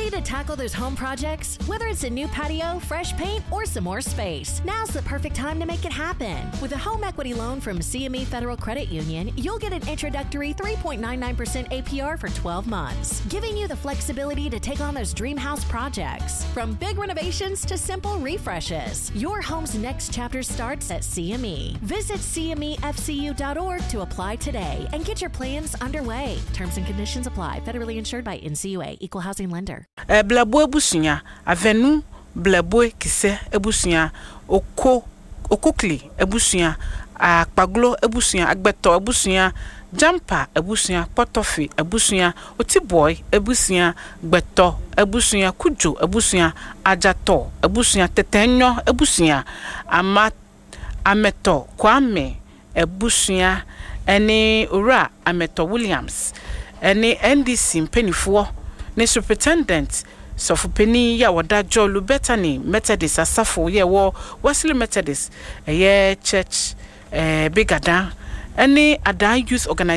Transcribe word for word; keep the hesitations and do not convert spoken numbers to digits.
Ready to tackle those home projects? Whether it's a new patio, fresh paint, or some more space, now's the perfect time to make it happen. With a home equity loan from C M E Federal Credit Union, you'll get an introductory three point nine nine percent A P R for twelve months, giving you the flexibility to take on those dream house projects. From big renovations to simple refreshes, your home's next chapter starts at C M E. Visit C M E F C U dot org to apply today and get your plans underway. Terms and conditions apply. Federally insured by N C U A, Equal Housing Lender. Eh, blabo ebusunya, avenu blabo kise ebusunya, oko okokli ebusunya, akpaglo ebusunya, agbeto ebusunya, jumper ebusunya, potofi ebusunya, otiboy ebusunya, gbeto ebusunya, kujo ebusunya, ajato ebusunya, tetenyo ebusunya, ama ameto kwame ebusunya, eni ura ameto Williams, eni N D C mpenifuo, ne superintendent Sofupeni ya wada Jolu Bethany Methodist asafo ye wo Wesley Methodist eh church eh bigada any Ada Youth Organization